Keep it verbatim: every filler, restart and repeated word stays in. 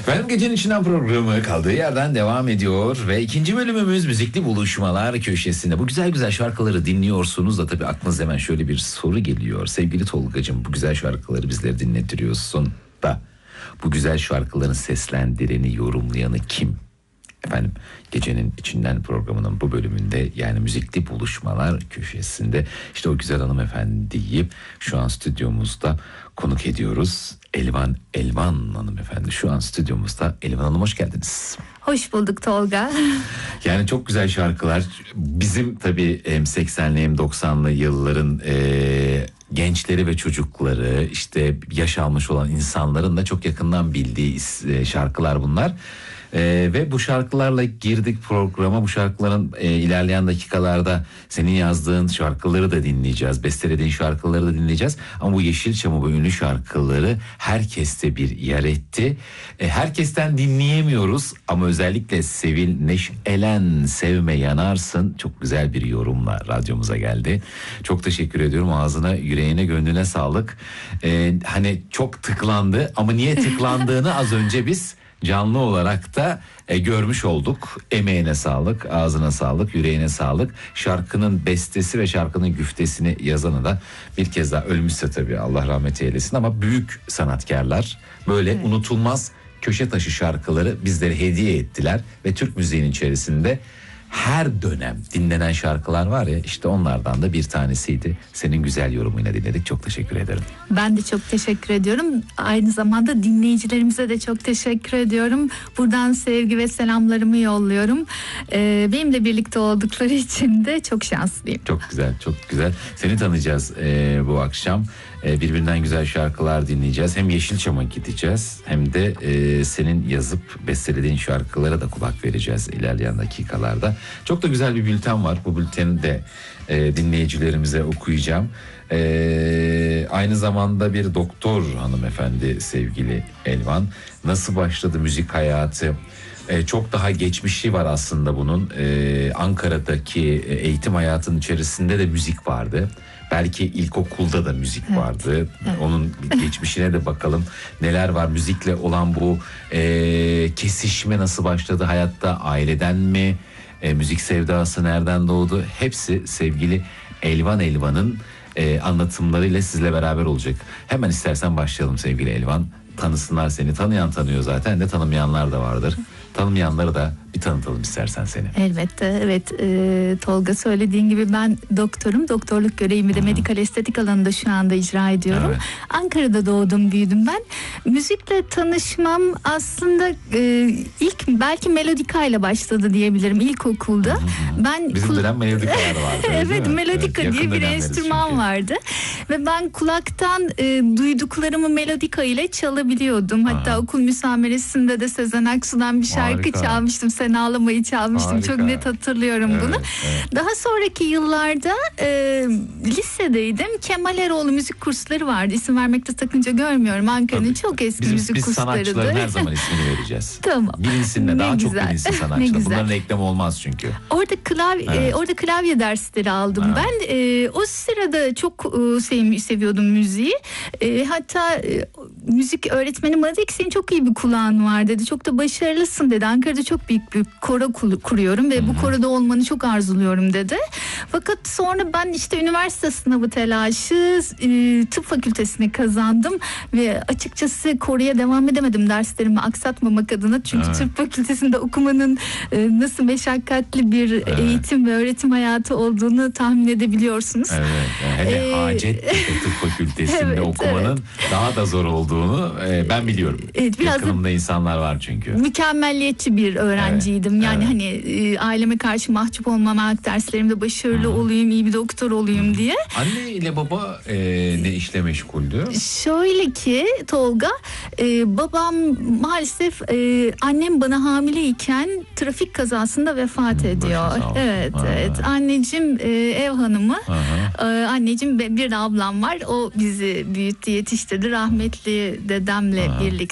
Efendim Gecenin İçinden programı kaldığı yerden devam ediyor ve ikinci bölümümüz müzikli buluşmalar köşesinde. Bu güzel güzel şarkıları dinliyorsunuz da tabii aklınıza hemen şöyle bir soru geliyor. Sevgili Tolgacığım, bu güzel şarkıları bizlere dinletiyorsun da bu güzel şarkıların seslendireni, yorumlayanı kim? Efendim Gecenin İçinden programının bu bölümünde, yani müzikli buluşmalar köşesinde işte o güzel hanımefendiyi şu an stüdyomuzda konuk ediyoruz. Elvan Elvan hanımefendi şu an stüdyomuzda. Elvan Hanım, hoş geldiniz. Hoş bulduk Tolga. Yani çok güzel şarkılar. Bizim tabii hem seksenli hem doksanlı yılların e, gençleri ve çocukları, işte yaş almış olan insanların da çok yakından bildiği şarkılar bunlar. Ee, ve bu şarkılarla girdik programa. Bu şarkıların e, ilerleyen dakikalarda senin yazdığın şarkıları da dinleyeceğiz. Bestelediğin şarkıları da dinleyeceğiz. Ama bu Yeşilçam'ı, bu ünlü şarkıları herkeste bir yer etti. E, herkesten dinleyemiyoruz ama özellikle Sevil Neşelen Sevme Yanarsın çok güzel bir yorumla radyomuza geldi. Çok teşekkür ediyorum. Ağzına, yüreğine, gönlüne sağlık. E, hani çok tıklandı ama niye tıklandığını az önce biz canlı olarak da e, görmüş olduk. Emeğine sağlık, ağzına sağlık, yüreğine sağlık. Şarkının bestesi ve şarkının güftesini yazanı da bir kez daha, ölmüşse tabii Allah rahmet eylesin, ama büyük sanatkarlar böyle evet. unutulmaz köşe taşı şarkıları bizlere hediye ettiler ve Türk müziğinin içerisinde her dönem dinlenen şarkılar var ya, işte onlardan da bir tanesiydi. Senin güzel yorumuyla dinledik. Çok teşekkür ederim. Ben de çok teşekkür ediyorum. Aynı zamanda dinleyicilerimize de çok teşekkür ediyorum. Buradan sevgi ve selamlarımı yolluyorum. Ee, benimle birlikte oldukları için de çok şanslıyım. Çok güzel, çok güzel. Seni tanıyacağız e, bu akşam. E, birbirinden güzel şarkılar dinleyeceğiz. Hem Yeşilçam'a gideceğiz hem de e, senin yazıp bestelediğin şarkılara da kulak vereceğiz ilerleyen dakikalarda. Çok da güzel bir bülten var. Bu bülteni de e, dinleyicilerimize okuyacağım. E, aynı zamanda bir doktor hanımefendi sevgili Elvan. Nasıl başladı müzik hayatı? E, çok daha geçmişi var aslında bunun. E, Ankara'daki eğitim hayatının içerisinde de müzik vardı. Belki ilkokulda da müzik evet. vardı. Evet. Onun geçmişine de bakalım. Neler var müzikle olan bu e, kesişme nasıl başladı hayatta? Aileden mi? E, müzik sevdası nereden doğdu? Hepsi sevgili Elvan Elvan'ın e, anlatımlarıyla sizle beraber olacak. Hemen istersen başlayalım sevgili Elvan. Tanısınlar seni. Tanıyan tanıyor zaten de, tanımayanlar da vardır. Tanımayanları da bir tanıtalım istersen seni. Elbette, evet. E, Tolga söylediğin gibi ben doktorum. Doktorluk görevimi de Hı-hı. medikal estetik alanında şu anda icra ediyorum. Evet. Ankara'da doğdum, büyüdüm ben. Müzikle tanışmam aslında e, ilk belki melodika ile başladı diyebilirim ilkokulda. Hı-hı. Ben Bizim kul- dönem melodikalar vardı. Evet, melodika evet, diye bir enstrüman çünkü. vardı. Ve ben kulaktan e, duyduklarımı melodika ile çalabiliyordum. Hatta Aha. okul müsameresinde de Sezen Aksu'dan bir şarkı Harika. çalmıştım. Sen Ağlamayı çalmıştım. Harika. Çok net hatırlıyorum evet, bunu. Evet. Daha sonraki yıllarda e, lisedeydim. Kemal Eroğlu müzik kursları vardı. İsim vermekte sakınca görmüyorum. Ankara'nın çok eski Bizim, müzik biz kurslarıydı. Biz sanatçıların her zaman ismini vereceğiz. Tamam. Bilinsinler, daha güzel. çok bilinsin sanatçılar. Bunların reklamı olmaz çünkü. Orada klavye, evet. e, orada klavye dersleri aldım. Evet. Ben e, o sırada çok e, sev, seviyordum müziği. E, hatta e, müzik öğretmenim bana dedi ki senin çok iyi bir kulağın var dedi. Çok da başarılısın dedi. Ankara'da çok büyük bir koro kuruyorum ve Hı-hı. bu koroda olmanı çok arzuluyorum dedi. Fakat sonra ben işte üniversite sınavı telaşı, e, tıp fakültesini kazandım ve açıkçası koroya devam edemedim derslerimi aksatmamak adına. Çünkü evet. tıp fakültesinde okumanın e, nasıl meşakkatli bir evet. eğitim ve öğretim hayatı olduğunu tahmin edebiliyorsunuz. Evet. Hele ee, hacet tıp fakültesinde evet, okumanın evet. daha da zor olduğunu e, ben biliyorum. Evet, biraz yakınımda insanlar var çünkü. Mükemmelliyetçi bir öğrenciydim. Evet, yani evet. hani e, aileme karşı mahcup olmamak, derslerimde başarılı Hı. olayım, iyi bir doktor olayım Hı. diye. Anne ile baba e, ne işle meşguldü? Şöyle ki Tolga, e, babam maalesef e, annem bana hamileyken trafik kazasında vefat Hı, ediyor. Evet, ha. evet. Anneciğim e, ev hanımı. E, anneciğim bir de ablam var. O bizi büyüttü, yetiştirdi. Rahmetli dedemle ha. birlikte